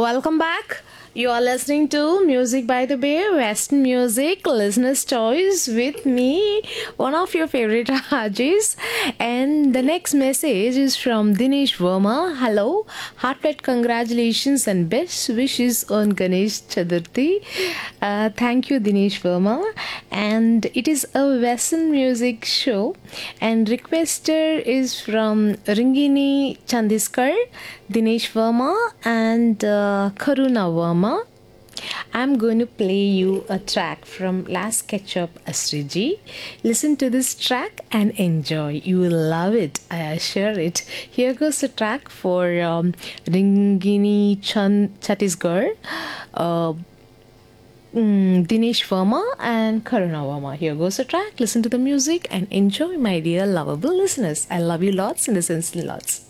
welcome back. You are listening to Music by the Bay, Western Music, Listener's Choice with me, one of your favorite Hajis. And the next message is from Dinesh Verma. Hello, heartfelt congratulations and best wishes on Ganesh Chaturthi. Thank you, Dinesh Verma. And it is a Western music show, and requester is from Ringini Chandiskar, Dinesh Verma, and Karuna Verma. I'm going to play you a track from Last Ketchup Astriji. Listen to this track and enjoy. You will love it, I assure it. Here goes the track for Ringini Chhattisgarh, Dinesh Verma and Karuna Verma. Here goes the track. Listen to the music and enjoy, my dear lovable listeners. I love you lots and listen lots.